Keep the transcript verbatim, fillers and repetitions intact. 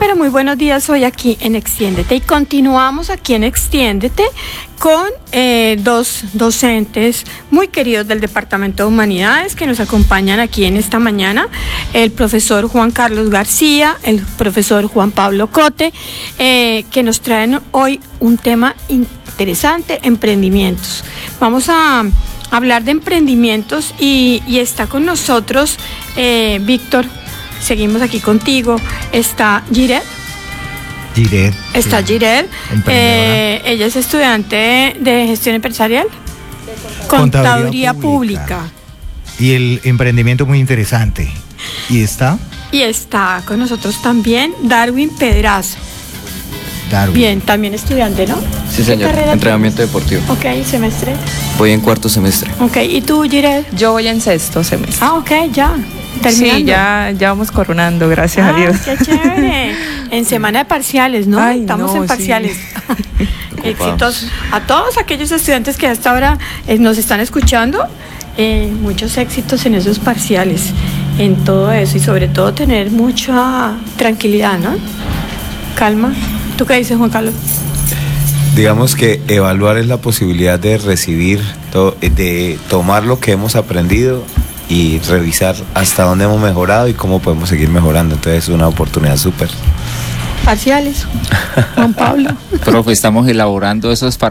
pero muy buenos días hoy aquí en Extiéndete, y continuamos aquí en Extiéndete con eh, dos docentes muy queridos del Departamento de Humanidades que nos acompañan aquí en esta mañana, el profesor Juan Carlos García, el profesor Juan Pablo Cote, eh, que nos traen hoy un tema interesante, emprendimientos. Vamos a hablar de emprendimientos y, y está con nosotros eh, Víctor. Seguimos aquí contigo. Está Giret. Giret. Está sí. Giret. Eh, ella es estudiante de gestión empresarial. Contaduría, Contaduría pública. pública. Y el emprendimiento muy interesante. ¿Y está? Y está con nosotros también Darwin Pedraza. Darwin. Bien, también estudiante, ¿no? Sí, señor. Entrenamiento tienes? deportivo. Ok, semestre. Voy en cuarto semestre. Ok, ¿y tú, Giret? Yo voy en sexto semestre. Ah, ok, ya. ¿Terminando? Sí, ya, ya vamos coronando, gracias ah, a Dios. ¡Qué chévere! En semana de parciales, ¿no? Ay, Estamos no, en parciales. Sí. Éxitos a todos aquellos estudiantes que hasta ahora eh, nos están escuchando. Eh, muchos éxitos en esos parciales, en todo eso, y sobre todo tener mucha tranquilidad, ¿no? Calma. ¿Tú qué dices, Juan Carlos? Digamos que evaluar es la posibilidad de recibir, to- de tomar lo que hemos aprendido y revisar hasta dónde hemos mejorado y cómo podemos seguir mejorando. Entonces es una oportunidad súper. Parciales, Juan Pablo. Profe, estamos elaborando esos parciales.